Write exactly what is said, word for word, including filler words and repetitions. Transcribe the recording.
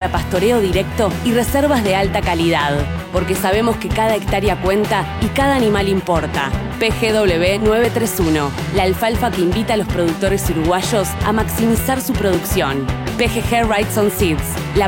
para pastoreo directo y reservas de alta calidad, porque sabemos que cada hectárea cuenta y cada animal importa. P G W nueve tres uno, la alfalfa que invita a los productores uruguayos a maximizar su producción. P G G Rights on Seeds, la